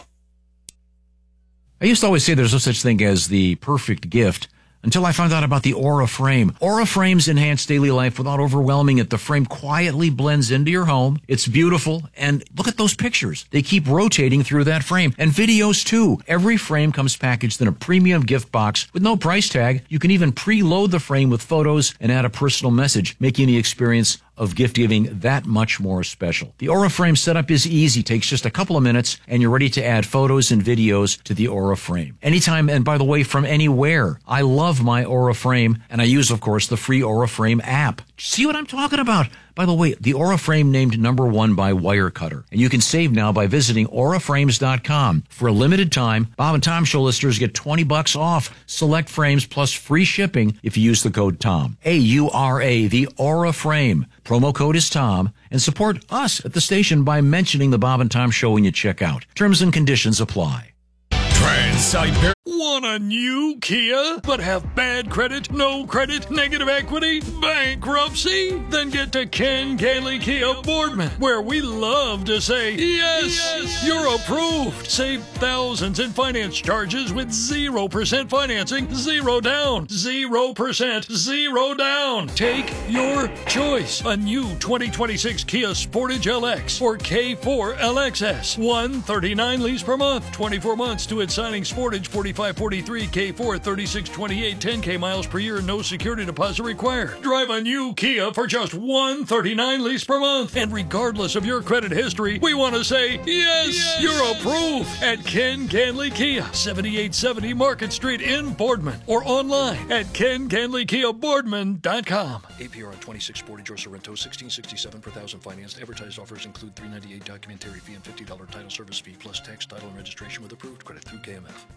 I used to always say there's no such thing as the perfect gift until I found out about the Aura Frame. Aura Frames enhance daily life without overwhelming it. The frame quietly blends into your home. It's beautiful. And look at those pictures. They keep rotating through that frame. And videos, too. Every frame comes packaged in a premium gift box with no price tag. You can even preload the frame with photos and add a personal message, making the experience of gift giving that much more special. The Aura Frame setup is easy, takes just a couple of minutes, and you're ready to add photos and videos to the Aura Frame. Anytime, and by the way, from anywhere. I love my Aura Frame, and I use, of course, the free Aura Frame app. See what I'm talking about? By the way, the Aura Frame named number one by Wirecutter. And you can save now by visiting aura frames dot com. For a limited time, Bob and Tom Show listeners get twenty bucks off select frames plus free shipping if you use the code TOM. A U R A, the Aura Frame. Promo code is TOM. And support us at the station by mentioning the Bob and Tom Show when you check out. Terms and conditions apply. Trans-Siberian. Want a new Kia, but have bad credit, no credit, negative equity, bankruptcy? Then get to Ken Gailey Kia Boardman, where we love to say, yes, yes, you're approved. Save thousands in finance charges with zero percent financing, zero down, zero percent, zero down. Take your choice. A new twenty twenty-six Kia Sportage L X or K four L X S. one thirty-nine lease per month, twenty-four months to its signing. Sportage forty-five forty-three, K four thirty-six twenty-eight, ten K miles per year, no security deposit required. Drive a new Kia for just one thirty-nine lease per month. And regardless of your credit history, we want to say, yes, yes, you're approved at Ken Ganley Kia, seventy-eight seventy Market Street in Boardman, or online at ken ganley kia boardman dot com. A P R on twenty-six Sportage or Sorrento, sixteen sixty-seven per thousand financed. Advertised offers include three ninety-eight documentary fee and fifty dollars title service fee plus tax, title, and registration with approved credit through K M F.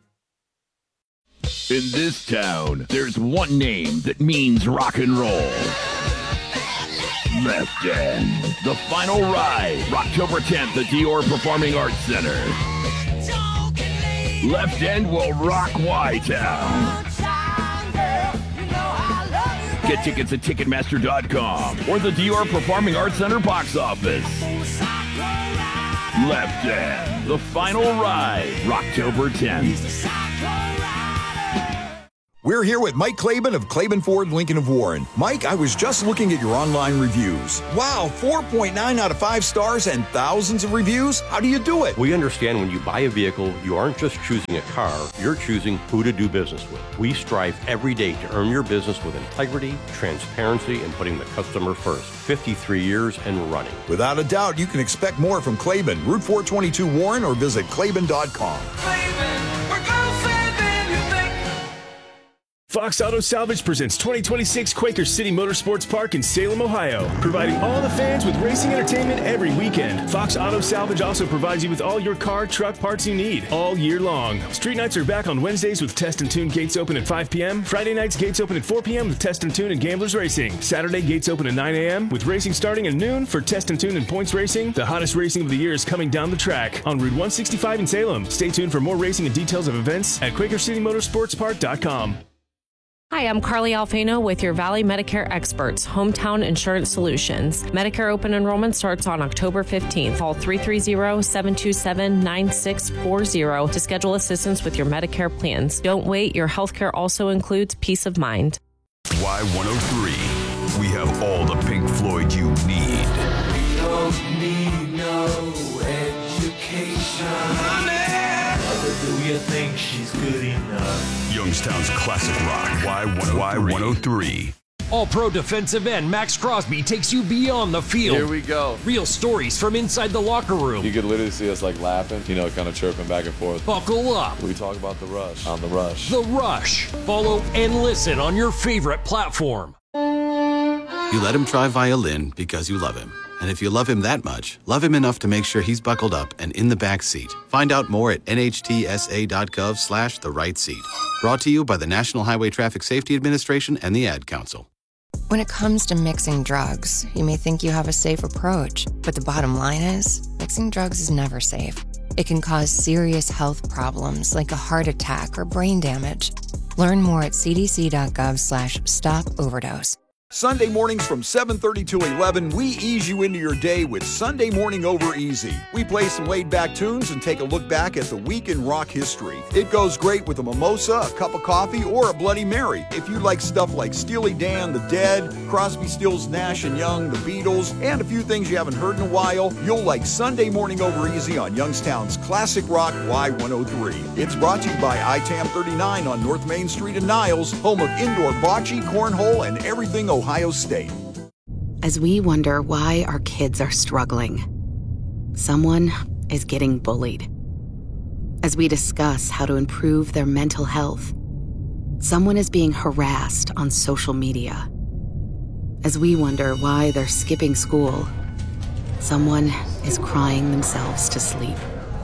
In this town, there's one name that means rock and roll. Left End, the final ride, October tenth at Dior Performing Arts Center. Left End will rock Y-Town. Get tickets at Ticketmaster dot com or the Dior Performing Arts Center box office. Left End, the final ride, October tenth. We're here with Mike Claiborne of Claiborne Ford Lincoln of Warren. Mike, I was just looking at your online reviews. Wow, four point nine out of five stars and thousands of reviews? How do you do it? We understand when you buy a vehicle, you aren't just choosing a car, you're choosing who to do business with. We strive every day to earn your business with integrity, transparency, and putting the customer first. fifty-three years and running. Without a doubt, you can expect more from Claiborne, Route four twenty-two Warren, or visit Claiborne dot com. Fox Auto Salvage presents twenty twenty-six Quaker City Motorsports Park in Salem, Ohio, providing all the fans with racing entertainment every weekend. Fox Auto Salvage also provides you with all your car, truck parts you need all year long. Street nights are back on Wednesdays with Test and Tune gates open at five p.m. Friday nights gates open at four p.m. with Test and Tune and Gamblers Racing. Saturday gates open at nine a.m. with racing starting at noon for Test and Tune and Points Racing. The hottest racing of the year is coming down the track on Route one sixty-five in Salem. Stay tuned for more racing and details of events at Quaker City Motorsports Park dot com. Hi, I'm Carly Alfano with your Valley Medicare Experts, Hometown Insurance Solutions. Medicare open enrollment starts on October fifteenth. Call three three zero, seven two seven, nine six four zero to schedule assistance with your Medicare plans. Don't wait. Your healthcare also includes peace of mind. Y one oh three. We have all the Pink Floyd you need. We don't need no education. Honey! Do you think she's good enough? Youngstown's classic rock. Y one oh three. All-Pro defensive end Max Crosby takes you beyond the field. Here we go. Real stories from inside the locker room. You could literally see us like laughing, you know, kind of chirping back and forth. Buckle up. We talk about the rush on the rush. The Rush. Follow and listen on your favorite platform. You let him try violin because you love him. And if you love him that much, love him enough to make sure he's buckled up and in the back seat. Find out more at N H T S A dot gov slash the right seat. Brought to you by the National Highway Traffic Safety Administration and the Ad Council. When it comes to mixing drugs, you may think you have a safe approach, but the bottom line is, mixing drugs is never safe. It can cause serious health problems like a heart attack or brain damage. Learn more at C D C dot gov slash stop overdose. Sunday mornings from seven thirty to eleven, we ease you into your day with Sunday Morning Over Easy. We play some laid-back tunes and take a look back at the week in rock history. It goes great with a mimosa, a cup of coffee, or a Bloody Mary. If you like stuff like Steely Dan, The Dead, Crosby, Stills, Nash and Young, The Beatles, and a few things you haven't heard in a while, you'll like Sunday Morning Over Easy on Youngstown's Classic Rock Y one oh three. It's brought to you by I T A M thirty-nine on North Main Street in Niles, home of indoor bocce, cornhole, and everything Ohio State. As we wonder why our kids are struggling, someone is getting bullied. As we discuss how to improve their mental health, someone is being harassed on social media. As we wonder why they're skipping school, someone is crying themselves to sleep.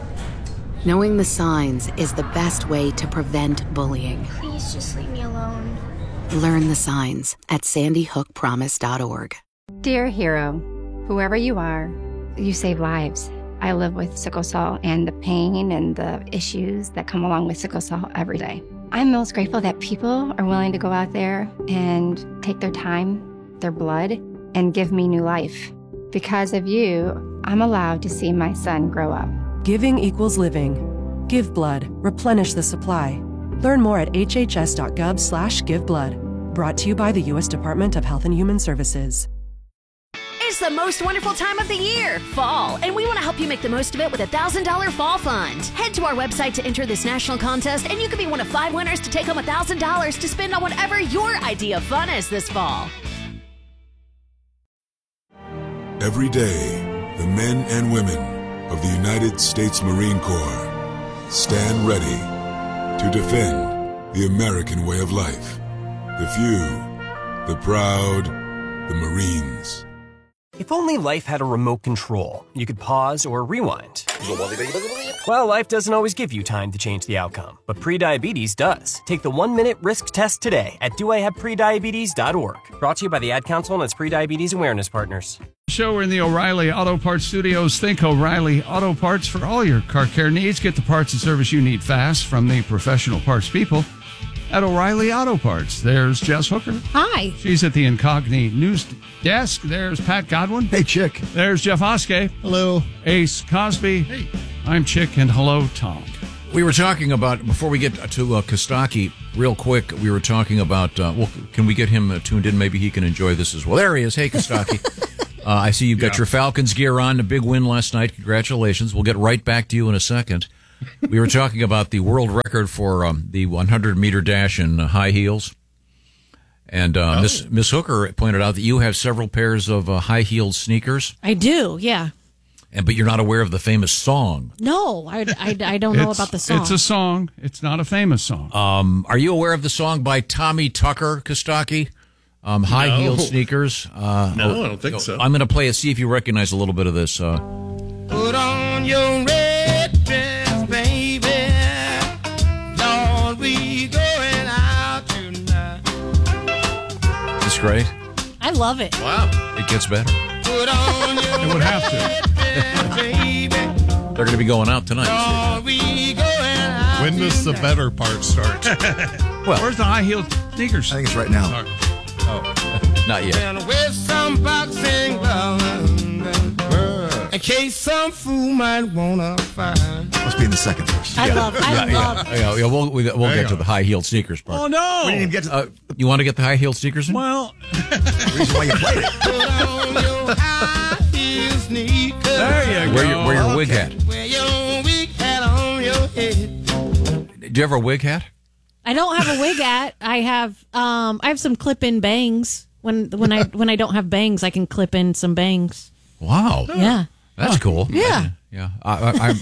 Knowing the signs is the best way to prevent bullying. Please just leave me alone. Learn the signs at sandy hook promise dot org. Dear hero, whoever you are, you save lives. I live with sickle cell and the pain and the issues that come along with sickle cell every day. I'm most grateful that people are willing to go out there and take their time, their blood, and give me new life. Because of you, I'm allowed to see my son grow up. Giving equals living. Give blood. Replenish the supply. Learn more at H H S dot gov slash give blood. Brought to you by the U S Department of Health and Human Services. It's the most wonderful time of the year, fall, and we want to help you make the most of it with a one thousand dollars Fall Fund. Head to our website to enter this national contest, and you could be one of five winners to take home one thousand dollars to spend on whatever your idea of fun is this fall. Every day, the men and women of the United States Marine Corps stand ready to defend the American way of life. The few, the proud, the Marines. If only life had a remote control, you could pause or rewind. Well, life doesn't always give you time to change the outcome, but prediabetes does. Take the one-minute risk test today at do I have prediabetes dot org. Brought to you by the Ad Council and its prediabetes awareness partners. Show we're in the O'Reilly Auto Parts Studios. Think O'Reilly Auto Parts for all your car care needs. Get the parts and service you need fast from the professional parts people at O'Reilly Auto Parts. There's Jess Hooker. Hi. She's at the Incogni News Desk. There's Pat Godwin. Hey, Chick. There's Jeff Oskey. Hello. Ace Cosby. Hey. I'm Chick, and hello, Tom. We were talking about, before we get to uh, Kostaki, real quick, we were talking about, uh, well, can we get him uh, tuned in? Maybe he can enjoy this as well. There he is. Hey, Kostaki. uh, I see you've got yeah. your Falcons gear on. A big win last night. Congratulations. We'll get right back to you in a second. We were talking about the world record for um, the hundred meter dash in uh, high heels. And uh, oh. Miss Miss Hooker pointed out that you have several pairs of uh, high-heeled sneakers. I do, yeah. And but you're not aware of the famous song. No, I, I, I don't know about the song. It's a song. It's not a famous song. Um, are you aware of the song by Tommy Tucker, Kostaki? Um, high-heeled No. sneakers. Uh, No, I don't think so. I'm going to play it. See if you recognize a little bit of this. Uh, Put on your red dress, baby. Lord, we going out tonight. it's great. I love it. Wow. It gets better. Put on your It would have to. red dress, baby. They're going to be going out tonight. Lord, we going out When does the tonight. better part start? Well, Where's the high-heeled sneakers? I think it's right now. oh, not yet. And with some boxing gloves, in case some fool might wanna find. Must be in the second verse. I love I yeah, love yeah, yeah, yeah, We'll, we, we'll There you get to go. the high-heeled sneakers part. Oh, no. We didn't even get to the Uh, you want to get the high-heeled sneakers in? Well, reason why you played it. Put on your high heel sneakers. there you Wear go. your, wear your wig Okay. hat. Wear your wig hat on your head. Do you have a wig hat? I don't have a wig hat. I have um I have some clip-in bangs. When when I when I don't have bangs, I can clip in some bangs. Wow. Yeah. That's cool. Yeah. Yeah. I,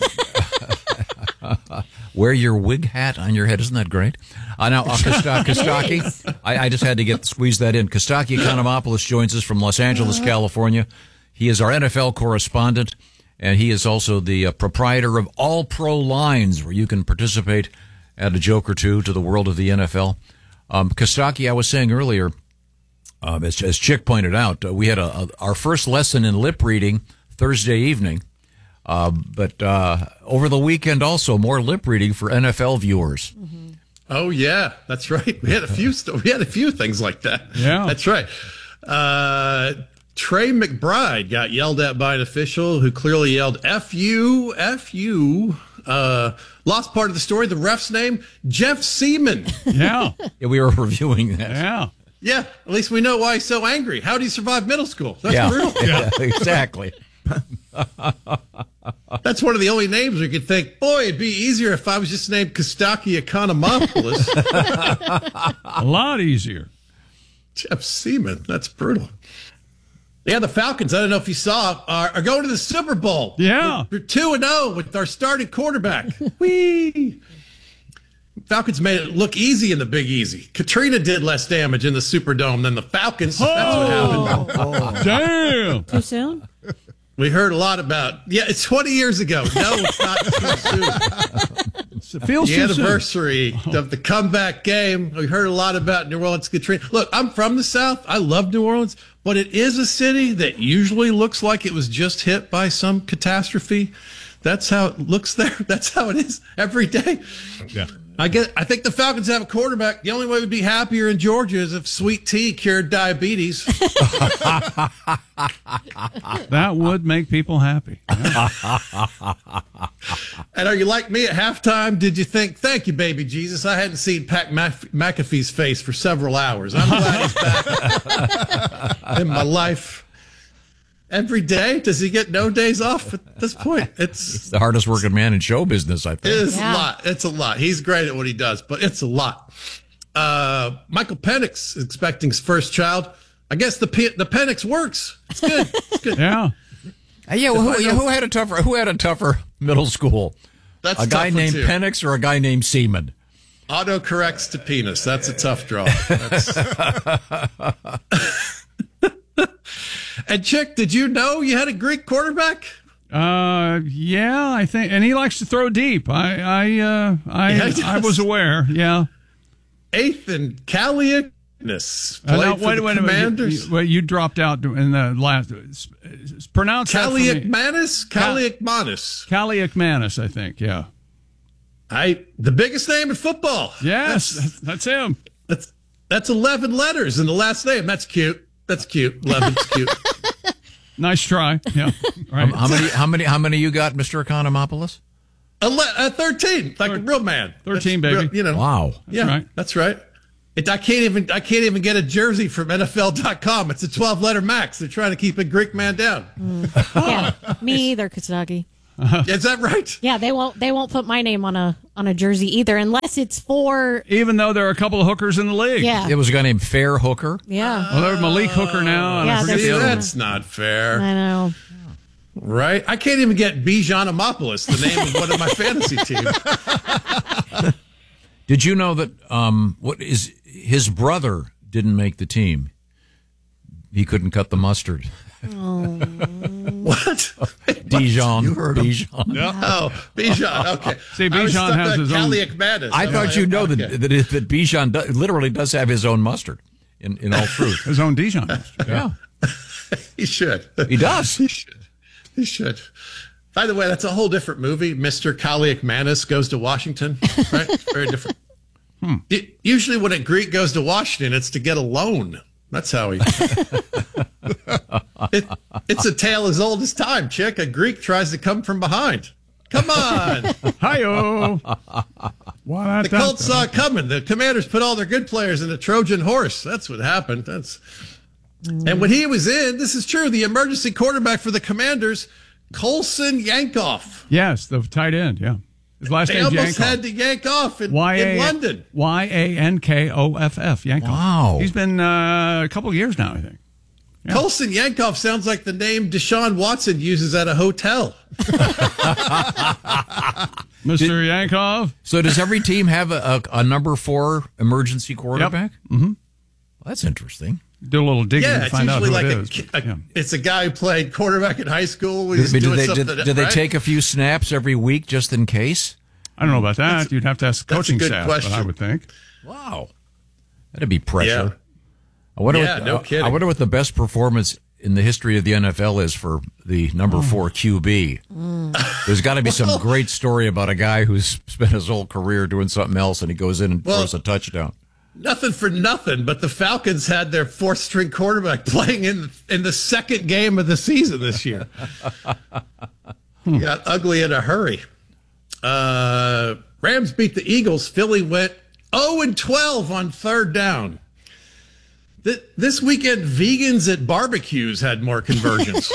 I, I'm wear your wig hat on your head. Isn't that great? Uh, now, uh, Kosta- Kostaki, I, I just had to get squeeze that in. Kostaki Economopoulos joins us from Los Angeles, California. He is our N F L correspondent, and he is also the uh, proprietor of All Pro Lines, where you can participate, add a joke or two to the world of the N F L. Um, Kostaki, I was saying earlier, uh, as, as Chick pointed out, uh, we had a, a, our first lesson in lip reading Thursday evening. Uh, but uh, over the weekend, also more lip reading for N F L viewers. Mm-hmm. Oh yeah, that's right. We had a few. St- we had a few things like that. Yeah, that's right. Uh, Trey McBride got yelled at by an official who clearly yelled "F you, F you." Uh, lost part of the story. The ref's name, Jeff Seaman. Yeah, yeah, we were reviewing that. Yeah, yeah. At least we know why he's so angry. How did he survive middle school? That's yeah. brutal. Yeah, exactly. That's one of the only names we could think, boy, it'd be easier if I was just named Kostaki Economopoulos. a lot easier. Jeff Seaman, that's brutal. Yeah, the Falcons, I don't know if you saw, are, are going to the Super Bowl. Yeah. We're two and oh with our starting quarterback. Whee! Falcons made it look easy in the Big Easy. Katrina did less damage in the Superdome than the Falcons. Oh, that's what happened. Oh, damn. Too soon? We heard a lot about, yeah, it's twenty years ago. No, it's not too soon. It feels the too anniversary soon. of the comeback game. We heard a lot about New Orleans Katrina. Look, I'm from the South. I love New Orleans, but it is a city that usually looks like it was just hit by some catastrophe. That's how it looks there. That's how it is every day. Yeah. I get. I think the Falcons have a quarterback. The only way we'd be happier in Georgia is if Sweet Tea cured diabetes. That would make people happy. And are you like me at halftime? Did you think, thank you, baby Jesus? I hadn't seen Pat Mc- McAfee's face for several hours. I'm glad he's back in my life. Every day? Does he get no days off at this point? It's He's the hardest working man in show business, I think. It is Yeah. a lot. It's a lot. He's great at what he does, but it's a lot. Uh, Michael Penix is expecting his first child. I guess the P- the Penix works. It's good. It's good. Yeah. Uh, yeah, well, who, yeah, who had a tougher who had a tougher middle school? That's a guy tough one, named too. Penix or a guy named Seaman? Auto corrects to penis. That's a tough draw. That's... And Chick, did you know you had a Greek quarterback? Uh, yeah, I think, and he likes to throw deep. I, I, uh, I, Yeah, he I does. was aware. Yeah. Ethan Kaliakmanis Uh, played no, for wait, the wait a minute. Commanders. You, you, well, you dropped out in the last. Pronounce that for me. Kaliakmanis? Kaliakmanis. Kaliakmanis, I think. Yeah. I the biggest name in football. Yes, that's, that's him. That's that's eleven letters in the last name. That's cute. That's cute. eleven's cute. Nice try. Yeah. Right. How, how many? How many? How many you got, Mister Economopoulos? Ele- uh, thirteen, like a real man. Thirteen, That's baby. real- you know. Wow. Yeah, right. That's right. It, I can't even. I can't even get a jersey from N F L dot com. It's a twelve-letter max. They're trying to keep a Greek man down. Yeah, me either, Kazagi. Is that right? Yeah, they won't. They won't put my name on a on a jersey either, unless it's for. Even though there are a couple of hookers in the league. Yeah. It was a guy named Fair Hooker. Yeah. Well, there's Malik Hooker now. And Yeah, I forget there's- the other one. That's not fair. I know. Right? I can't even get Bijan Amopoulos, the name of one of my fantasy teams. Did you know that um, what is his brother didn't make the team? He couldn't cut the mustard. What? Dijon. You heard him. Bijan. Oh, Bijan. Okay. See, I was Bijan stuck has on his own- Kaliakmanis. I thought you know Okay. that that, it, that Bijan do, literally does have his own mustard. In, in all truth, his own Dijon. Yeah, he should. He does. He should. He should. By the way, that's a whole different movie. Mister Kaliakmanis goes to Washington. Right? Very different. Hmm. It- usually, when a Greek goes to Washington, it's to get a loan. That's how he. it, it's a tale as old as time, chick. A Greek tries to come from behind. Come on. Hi-yo. The Colts saw it coming. The Commanders put all their good players in a Trojan horse. That's what happened. That's and when he was in, this is true. The emergency quarterback for the Commanders, Colson Yankoff. Yes, the tight end. Yeah. His last They name's almost Yankoff. had to yank off in, Y in A London. Y A N K O F F. Yankoff. Wow. He's been uh, a couple of years now, I think. Yeah. Colson Yankoff sounds like the name Deshaun Watson uses at a hotel. Mister Yankoff. So does every team have a, a, a number four emergency quarterback? Mm-hmm. Well, that's interesting. Do a little digging Yeah, to it's find out who usually like it a, is. ki- but, a- yeah. it's a guy who played quarterback in high school. Do, He's do doing they, something, do, do they right? take a few snaps every week just in case? I don't know about that. That's- You'd have to ask the that's a coaching good staff, question. but I would think. Wow, that'd be pressure. Yeah. I wonder. Yeah, what, no I- kidding. I wonder what the best performance in the history of the N F L is for the number four Q B. There's got to be some great story about a guy who's spent his whole career doing something else, and he goes in and Well, throws a touchdown. Nothing for nothing, but the Falcons had their fourth string quarterback playing in in the second game of the season this year. Got ugly in a hurry. Uh, Rams beat the Eagles. Philly went oh and twelve on third down. Th- This weekend, vegans at barbecues had more conversions.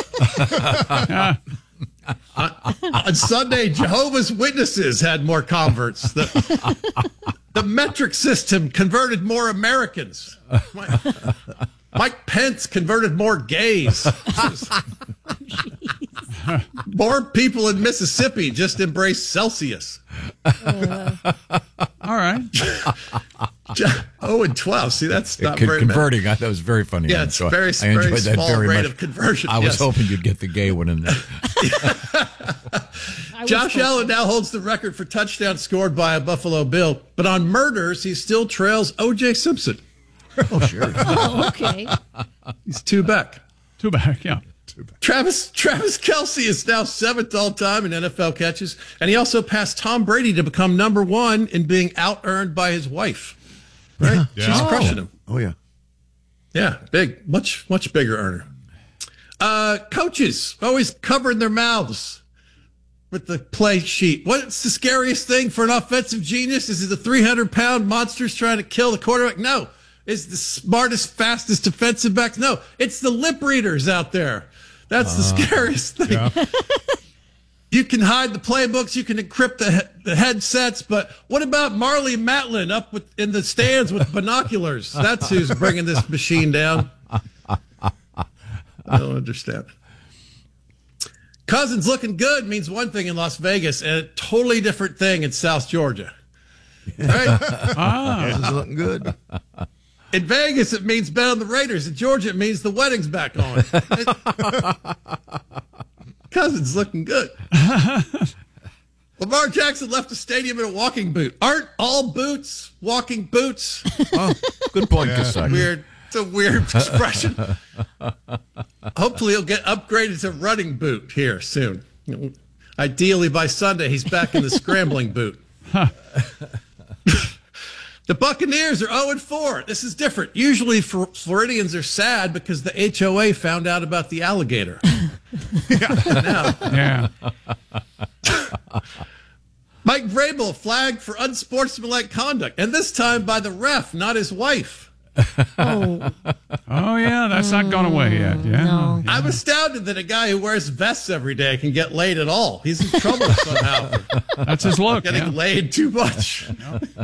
on, on Sunday, Jehovah's Witnesses had more converts. The, the metric system converted more Americans. Mike, Mike Pence converted more gays. More people in Mississippi just embrace Celsius. All right. Oh, and twelve. See, that's not Con- very converting. I thought that was very funny. Yeah, I it's enjoy- very- I enjoyed very that small very rate much. of conversion, I was yes. hoping you'd get the gay one in there. Josh Allen now holds the record for touchdowns scored by a Buffalo Bill, but on murders, he still trails O J Simpson. Oh, sure. Oh, okay. He's two back. Two back, yeah. Travis Travis Kelce is now seventh all time in N F L catches, and he also passed Tom Brady to become number one in being out-earned by his wife. Right? Yeah. She's Oh. crushing him. Oh, yeah. Yeah, big, much, much bigger earner. Uh, coaches always covering their mouths with the play sheet. What's the scariest thing for an offensive genius? Is it the three hundred pound monsters trying to kill the quarterback? No. Is the smartest, fastest defensive backs? No. It's the lip readers out there. That's the Uh, scariest thing. yeah. You can hide the playbooks, you can encrypt the he- the headsets, but what about Marley Matlin up with, in the stands with binoculars? That's who's bringing this machine down. I don't understand. Cousins looking good means one thing in Las Vegas and a totally different thing in South Georgia. Right? Ah. This is looking good. In Vegas, it means bet on the Raiders. In Georgia, it means the wedding's back on. Cousins looking good. Lamar Jackson left the stadium in a walking boot. Aren't all boots walking boots? Oh, good point, yeah. Kasagi. Weird. It's a weird expression. Hopefully he'll get upgraded to running boot here soon. Ideally by Sunday, he's back in the scrambling boot. Huh. The Buccaneers are oh and four. This is different. Usually Floridians are sad because the H O A found out about the alligator. Now, yeah. Mike Vrabel flagged for unsportsmanlike conduct, and this time by the ref, not his wife. Oh, oh yeah, that's not gone away yet. Yeah. No. yeah. I'm astounded that a guy who wears vests every day can get laid at all. He's in trouble somehow. That's his look. Getting yeah. laid too much.